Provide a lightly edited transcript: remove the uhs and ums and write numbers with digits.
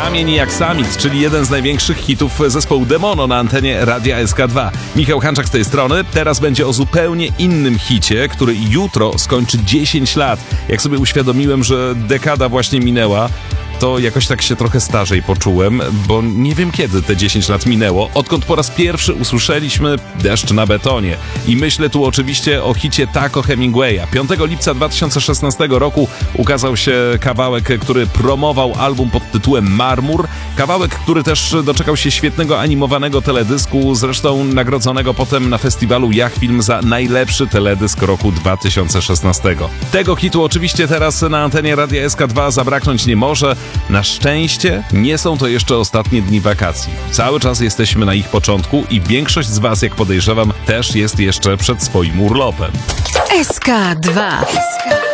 Kamień jak Samit, czyli jeden z największych hitów zespołu Demono na antenie Radia SK2. Michał Hanczak z tej strony. Teraz będzie o zupełnie innym hicie, który jutro skończy 10 lat. Jak sobie uświadomiłem, że dekada właśnie minęła, to jakoś tak się trochę starzej poczułem, bo nie wiem kiedy te 10 lat minęło, odkąd po raz pierwszy usłyszeliśmy Deszcz na betonie. I myślę tu oczywiście o hicie Taco Hemingwaya. 5 lipca 2016 roku ukazał się kawałek, który promował album pod tytułem Marmur. Kawałek, który też doczekał się świetnego animowanego teledysku, zresztą nagrodzonego potem na festiwalu Jachfilm za najlepszy teledysk roku 2016. Tego hitu oczywiście teraz na antenie Radia SK2 zabraknąć nie może. Na szczęście nie są to jeszcze ostatnie dni wakacji. Cały czas jesteśmy na ich początku i większość z Was, jak podejrzewam, też jest jeszcze przed swoim urlopem. SK2.